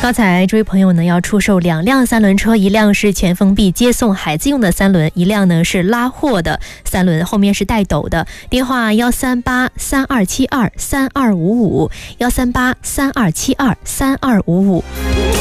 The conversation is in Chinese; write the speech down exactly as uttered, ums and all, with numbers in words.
刚才这位朋友呢要出售两辆三轮车，一辆是全封闭接送孩子用的三轮，一辆呢是拉货的三轮，后面是带斗的。电话幺三八三二七二三二五五，幺三八三二七二三二五五。